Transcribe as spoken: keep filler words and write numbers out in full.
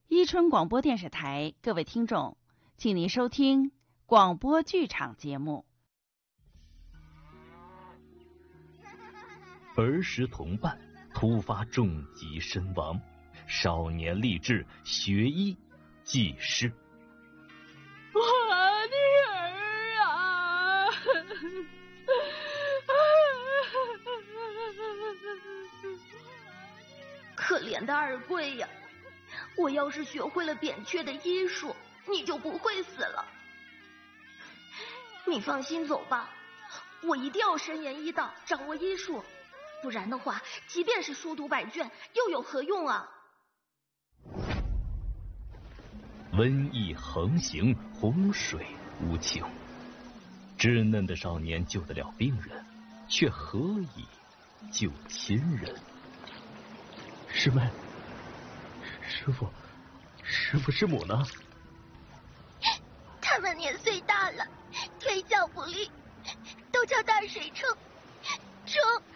伊春广播电视台，各位听众，请您收听广播剧场节目。 儿时同伴突发重疾身亡，少年立志学医济世。 我女儿啊！ 可怜的二贵呀！我要是学会了扁鹊的医术，你就不会死了。你放心走吧，我一定要深研医道，掌握医术，不然的话，即便是书读百卷，又有何用啊？ 瘟疫横行，洪水无情，稚嫩的少年救得了病人，却何以救亲人？ 师妹，师傅，师傅师母呢？ 他们年岁大了，腿脚不利，都叫大水冲冲。